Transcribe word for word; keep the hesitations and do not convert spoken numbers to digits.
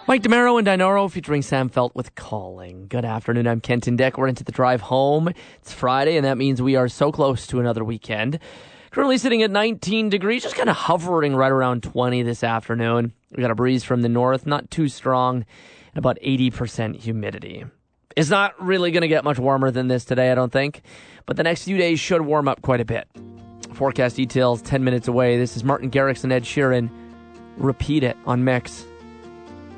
Mike DeMero and Dinoro featuring Sam Felt with Calling. Good afternoon, I'm Kenton Deck. We're into the drive home. It's Friday, and that means we are so close to another weekend. Currently sitting at nineteen degrees, just kind of hovering right around twenty this afternoon. We got a breeze from the north, not too strong, and about eighty percent humidity. It's not really going to get much warmer than this today, I don't think, but the next few days should warm up quite a bit. Forecast details ten minutes away. This is Martin Garrix and Ed Sheeran. Repeat It on Mix.